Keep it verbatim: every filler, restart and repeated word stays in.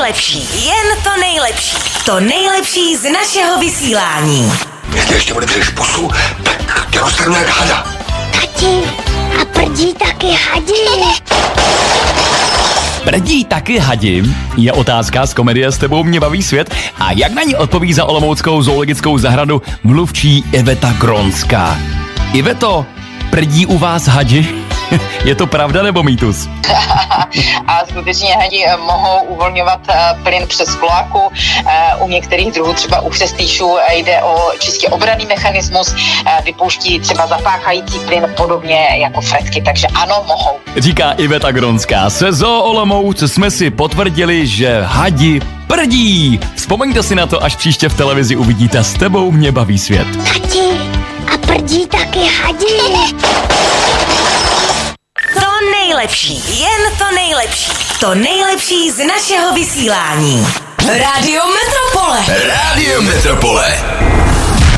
nejlepší, jen to nejlepší. To nejlepší z našeho vysílání. Jestli ještě odebřeš pusu, tak tě roztrhnu jak hada. Tati, a prdí taky hadi. Prdí taky hadi je otázka z komedie S tebou mě baví svět a jak na ní odpoví za olomouckou zoologickou zahradu mluvčí Iveta Gronská. Iveto, prdí u vás hadi? Je to pravda nebo mýtus? A skutečně hadi mohou uvolňovat plyn přes kloaku. U některých druhů, třeba u přestýšů, jde o čistě obranný mechanismus, vypouští třeba zapáchající plyn podobně jako fretky, takže ano, mohou. Říká Iveta Gronská. Se Zoo Olomouc jsme si potvrdili, že hadi prdí. Vzpomeňte si na to, až příště v televizi uvidíte S tebou mě baví svět. Tati, a prdí taky hadi. To nejlepší, jen to nejlepší. To nejlepší z našeho vysílání. Rádio Metropole. Rádio Metropole.